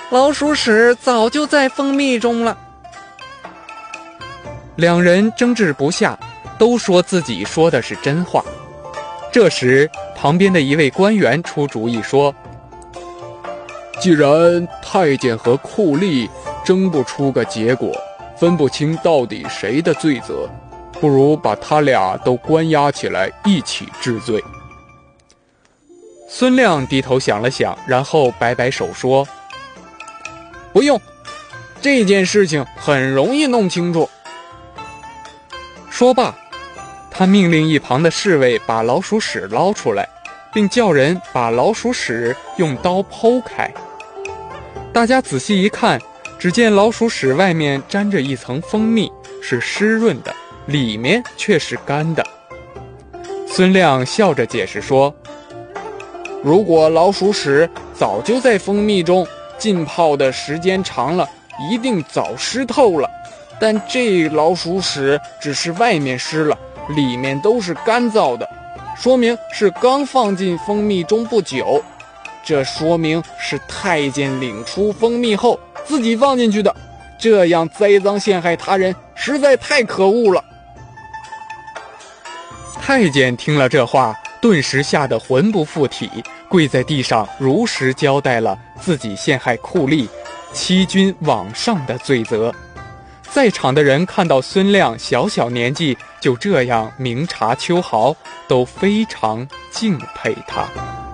老鼠屎早就在蜂蜜中了。两人争执不下，都说自己说的是真话。这时旁边的一位官员出主意说， 既然太监和酷吏争不出个结果，分不清到底谁的罪责，不如把他俩都关押起来一起治罪。 孙亮低头想了想，然后摆摆手说，不用，这件事情很容易弄清楚。说罢，他命令一旁的侍卫把老鼠屎捞出来，并叫人把老鼠屎用刀剖开。大家仔细一看，只见老鼠屎外面沾着一层蜂蜜，是湿润的，里面却是干的。孙亮笑着解释说，如果老鼠屎早就在蜂蜜中浸泡的时间长了，一定早湿透了，但这老鼠屎只是外面湿了，里面都是干燥的，说明是刚放进蜂蜜中不久。这说明是太监领出蜂蜜后自己放进去的，这样栽赃陷害他人实在太可恶了。太监听了这话，顿时吓得魂不附体，跪在地上如实交代了自己陷害酷吏、欺君罔上的罪责。在场的人看到孙亮小小年纪就这样明察秋毫，都非常敬佩他。